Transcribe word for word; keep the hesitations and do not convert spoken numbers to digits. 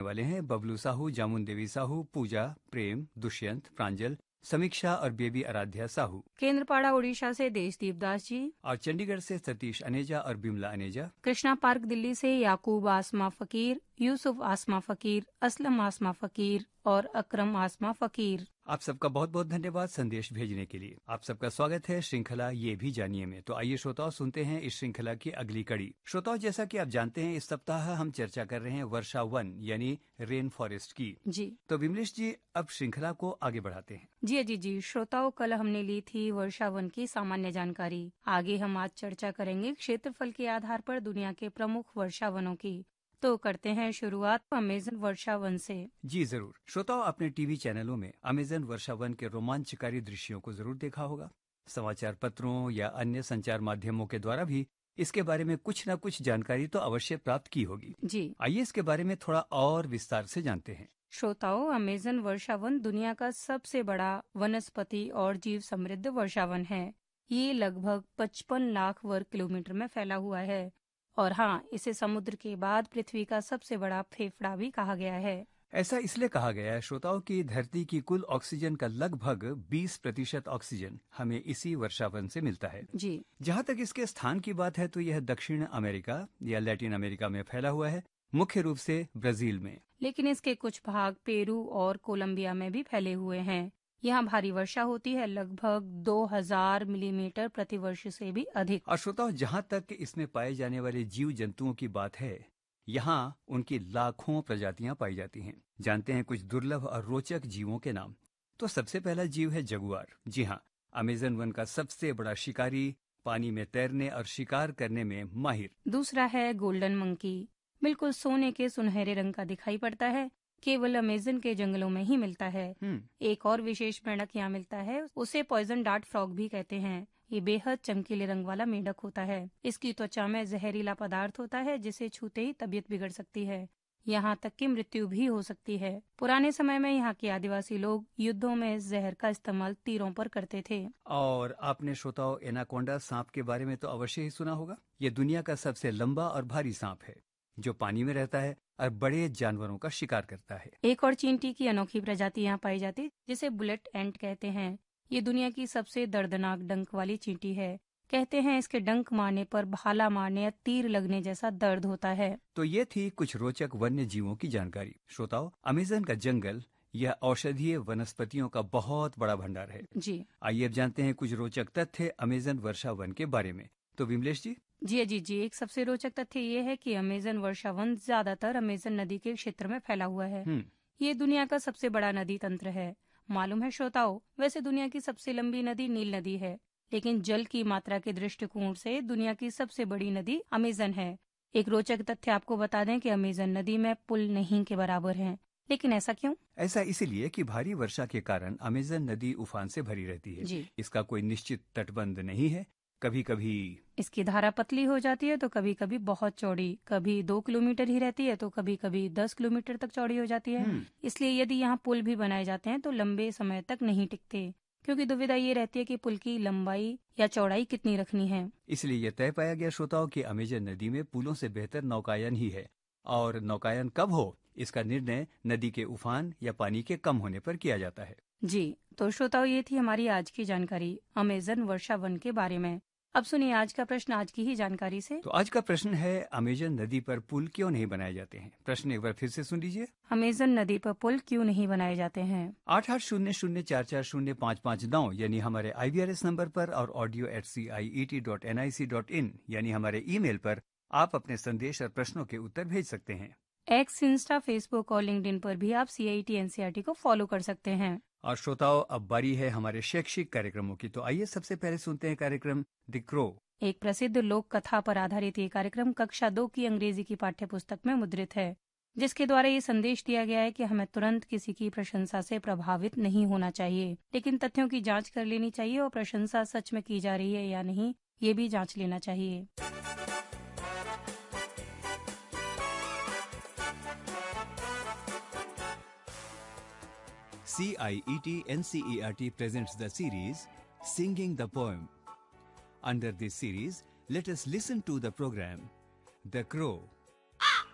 वाले हैं बबलू साहू, जामुन देवी साहू, पूजा, प्रेम, दुष्यंत, प्रांजल, समीक्षा और बेबी आराध्या साहू। केंद्रपाड़ा उड़ीसा से देशदीप दास जी, और चंडीगढ़ से सतीश अनेजा और बिमला अनेजा। कृष्णा पार्क दिल्ली से याकूब आसमा फकीर, यूसुफ आसमा फकीर, असलम आसमा फकीर और अकरम आसमा फकीर। आप सबका बहुत बहुत धन्यवाद संदेश भेजने के लिए। आप सबका स्वागत है श्रृंखला ये भी जानिए में। तो आइए श्रोताओं, सुनते हैं इस श्रृंखला की अगली कड़ी। श्रोताओं, जैसा कि आप जानते हैं, इस सप्ताह हम चर्चा कर रहे हैं वर्षा वन यानी रेन फॉरेस्ट की। जी तो विमलेश जी, अब श्रृंखला को आगे बढ़ाते हैं। जी जी जी श्रोताओं, कल हमने ली थी वर्षा वन की सामान्य जानकारी। आगे हम आज चर्चा करेंगे क्षेत्रफल के आधार पर दुनिया के प्रमुख वर्षा वनों की। तो करते हैं शुरुआत अमेजन वर्षा वन से। जी जरूर। श्रोताओं, अपने टीवी चैनलों में अमेजन वर्षा वन के रोमांचकारी दृश्यों को जरूर देखा होगा। समाचार पत्रों या अन्य संचार माध्यमों के द्वारा भी इसके बारे में कुछ न कुछ जानकारी तो अवश्य प्राप्त की होगी। जी आइए इसके बारे में थोड़ा और विस्तार से जानते हैं। श्रोताओं, अमेजन वर्षा वन दुनिया का सबसे बड़ा वनस्पति और जीव समृद्ध वर्षा वन है। ये लगभग पचपन लाख वर्ग किलोमीटर में फैला हुआ है और हाँ, इसे समुद्र के बाद पृथ्वी का सबसे बड़ा फेफड़ा भी कहा गया है। ऐसा इसलिए कहा गया है श्रोताओं की धरती की कुल ऑक्सीजन का लगभग बीस प्रतिशत ऑक्सीजन हमें इसी वर्षा वन से मिलता है। जी जहाँ तक इसके स्थान की बात है तो यह दक्षिण अमेरिका या लैटिन अमेरिका में फैला हुआ है, मुख्य रूप से ब्राजील में। लेकिन इसके कुछ भाग पेरू और कोलंबिया में भी फैले हुए हैं। यहाँ भारी वर्षा होती है, लगभग दो हज़ार मिलीमीटर प्रति वर्ष से भी अधिक। और श्रोताओं, जहाँ तक इसमें पाए जाने वाले जीव जंतुओं की बात है, यहाँ उनकी लाखों प्रजातियां पाई जाती हैं। जानते हैं कुछ दुर्लभ और रोचक जीवों के नाम। तो सबसे पहला जीव है जगुआर। जी हाँ, अमेजन वन का सबसे बड़ा शिकारी, पानी में तैरने और शिकार करने में माहिर। दूसरा है गोल्डन मंकी। बिल्कुल सोने के सुनहरे रंग का दिखाई पड़ता है, केवल अमेजन के जंगलों में ही मिलता है। एक और विशेष मेंढक यहाँ मिलता है, उसे पॉइजन डार्ट फ्रॉग भी कहते हैं। ये बेहद चमकीले रंग वाला मेंढक होता है। इसकी त्वचा में जहरीला पदार्थ होता है जिसे छूते ही तबीयत बिगड़ सकती है, यहाँ तक कि मृत्यु भी हो सकती है। पुराने समय में यहाँ के आदिवासी लोग युद्धों में इस जहर का इस्तेमाल तीरों पर करते थे। और आपने श्रोताओं एनाकोंडा सांप के बारे में तो अवश्य ही सुना होगा। ये दुनिया का सबसे लंबा और भारी सांप है जो पानी में रहता है और बड़े जानवरों का शिकार करता है। एक और चींटी की अनोखी प्रजाति यहाँ पाई जाती है जिसे बुलेट एंट कहते हैं। ये दुनिया की सबसे दर्दनाक डंक वाली चींटी है। कहते हैं इसके डंक मारने पर भाला मारने या तीर लगने जैसा दर्द होता है। तो ये थी कुछ रोचक वन्य जीवों की जानकारी। श्रोताओं, अमेजन का जंगल यह औषधीय वनस्पतियों का बहुत बड़ा भंडार है। जी आइए अब जानते हैं कुछ रोचक तथ्य अमेजन वर्षा वन के बारे में। तो विमलेश जी। जी जी जी एक सबसे रोचक तथ्य ये है कि अमेजन वर्षा वन ज्यादातर अमेजन नदी के क्षेत्र में फैला हुआ है। ये दुनिया का सबसे बड़ा नदी तंत्र है। मालूम है श्रोताओं, वैसे दुनिया की सबसे लंबी नदी नील नदी है, लेकिन जल की मात्रा के दृष्टिकोण से दुनिया की सबसे बड़ी नदी अमेजन है। एक रोचक तथ्य आपको बता दें कि अमेजन नदी में पुल नहीं के बराबर हैं। लेकिन ऐसा क्यों? ऐसा इसलिए कि भारी वर्षा के कारण अमेजन नदी उफान से भरी रहती है। जी इसका कोई निश्चित तटबंध नहीं है। कभी कभी इसकी धारा पतली हो जाती है तो कभी कभी बहुत चौड़ी, कभी दो किलोमीटर ही रहती है तो कभी कभी दस किलोमीटर तक चौड़ी हो जाती है। इसलिए यदि यहाँ पुल भी बनाए जाते हैं तो लंबे समय तक नहीं टिकते, क्योंकि दुविधा ये रहती है कि पुल की लंबाई या चौड़ाई कितनी रखनी है। इसलिए यह तय पाया गया श्रोताओं कि अमेजन नदी में पुलों से बेहतर नौकायन ही है। और नौकायन कब हो, इसका निर्णय नदी के उफान या पानी के कम होने पर किया जाता है। जी तो श्रोताओ, ये थी हमारी आज की जानकारी अमेजन वर्षा वन के बारे में। अब सुनिए आज का प्रश्न आज की ही जानकारी से। तो आज का प्रश्न है, अमेजन नदी पर पुल क्यों नहीं बनाए जाते हैं? प्रश्न एक बार फिर से सुन लीजिए। अमेजन नदी पर पुल क्यों नहीं बनाए जाते हैं? आठ आठ शून्य शून्य चार चार शून्य पाँच पाँच नौ यानी हमारे आई वी आर एस नंबर पर और audio eight C I E T dot N I C dot in यानी हमारे ईमेल पर आप अपने संदेश और प्रश्नों के उत्तर भेज सकते हैं। एक्स, इंस्टा, फेसबुक और लिंक्डइन पर भी आप सी I T N C R T को फॉलो कर सकते हैं। और श्रोताओं, अब बारी है हमारे शैक्षिक कार्यक्रमों की। तो आइए सबसे पहले सुनते हैं कार्यक्रम द क्रो। एक प्रसिद्ध लोक कथा पर आधारित ये कार्यक्रम कक्षा दो की अंग्रेजी की पाठ्य पुस्तक में मुद्रित है, जिसके द्वारा ये संदेश दिया गया है कि हमें तुरंत किसी की प्रशंसा से प्रभावित नहीं होना चाहिए, लेकिन तथ्यों की जांच कर लेनी चाहिए और प्रशंसा सच में की जा रही है या नहीं ये भी जांच लेना चाहिए। C I E T N C E R T presents the series Singing the Poem. Under this series, let us listen to the program The Crow,